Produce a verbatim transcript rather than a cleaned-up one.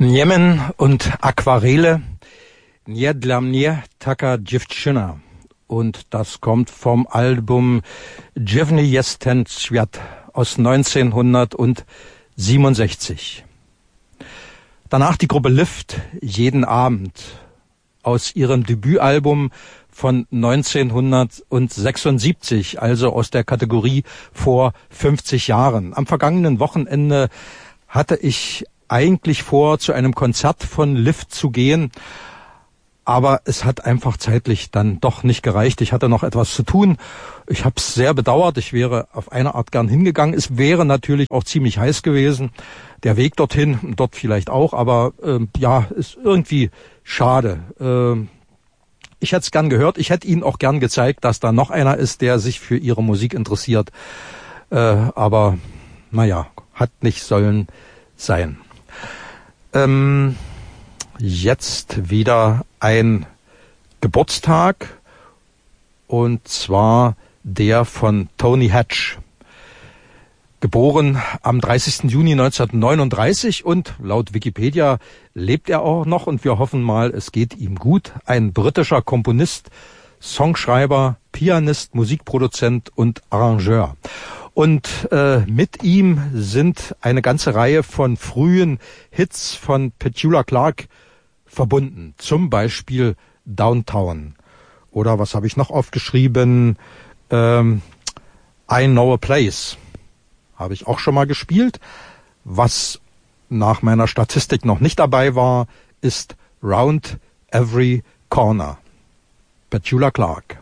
Njemen und Aquarele, Nie dla mnie taka dziewczyna. Und das kommt vom Album Dziwny jest ten świat aus neunzehnhundertsiebenundsechzig. Danach die Gruppe Lift, Jeden Abend, aus ihrem Debütalbum von neunzehnhundertsechsundsiebzig, also aus der Kategorie vor fünfzig Jahren. Am vergangenen Wochenende hatte ich eigentlich vor, zu einem Konzert von Lift zu gehen, aber es hat einfach zeitlich dann doch nicht gereicht. Ich hatte noch etwas zu tun. Ich habe es sehr bedauert. Ich wäre auf eine Art gern hingegangen. Es wäre natürlich auch ziemlich heiß gewesen. Der Weg dorthin, dort vielleicht auch, aber äh, ja, ist irgendwie schade. Äh, ich hätte es gern gehört. Ich hätte Ihnen auch gern gezeigt, dass da noch einer ist, der sich für Ihre Musik interessiert. Äh, aber naja, hat nicht sollen sein. Ähm, jetzt wieder ein Geburtstag, und zwar der von Tony Hatch. Geboren am dreißigsten Juni neunzehnhundertneununddreißig, und laut Wikipedia lebt er auch noch, und wir hoffen mal, es geht ihm gut. Ein britischer Komponist, Songschreiber, Pianist, Musikproduzent und Arrangeur. Und äh, mit ihm sind eine ganze Reihe von frühen Hits von Petula Clark verbunden. Zum Beispiel Downtown. Oder was habe ich noch aufgeschrieben? Ähm, I Know a Place. Habe ich auch schon mal gespielt. Was nach meiner Statistik noch nicht dabei war, ist Round Every Corner. Petula Clark.